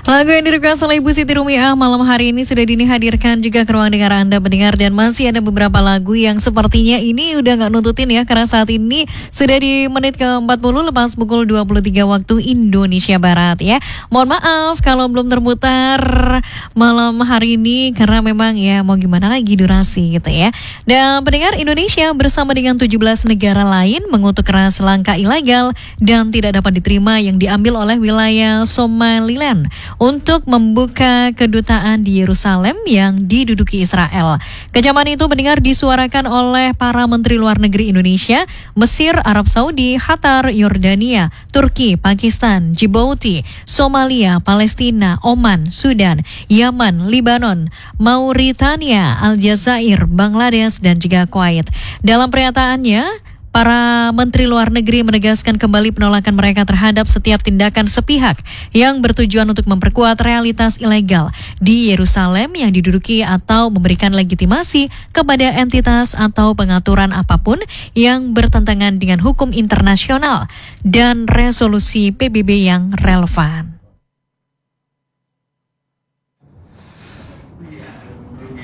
Lagu yang direkam oleh Ibu Siti Rumiah malam hari ini sudah dihadirkan juga ke ruang dengar Anda pendengar, dan masih ada beberapa lagu yang sepertinya ini udah nggak nuntutin ya, karena saat ini sudah di menit ke-40 lepas pukul 23 waktu Indonesia Barat ya. Mohon maaf kalau belum terputar malam hari ini karena memang ya mau gimana lagi durasi gitu ya. Dan pendengar, Indonesia bersama dengan 17 negara lain mengutuk keras langkah ilegal dan tidak dapat diterima yang diambil oleh wilayah Somaliland untuk membuka kedutaan di Yerusalem yang diduduki Israel. Kecaman itu mendengar disuarakan oleh para menteri luar negeri Indonesia, Mesir, Arab Saudi, Qatar, Yordania, Turki, Pakistan, Djibouti, Somalia, Palestina, Oman, Sudan, Yaman, Libanon, Mauritania, Aljazair, Bangladesh, dan juga Kuwait. Dalam pernyataannya, para menteri luar negeri menegaskan kembali penolakan mereka terhadap setiap tindakan sepihak yang bertujuan untuk memperkuat realitas ilegal di Yerusalem yang diduduki atau memberikan legitimasi kepada entitas atau pengaturan apapun yang bertentangan dengan hukum internasional dan resolusi PBB yang relevan.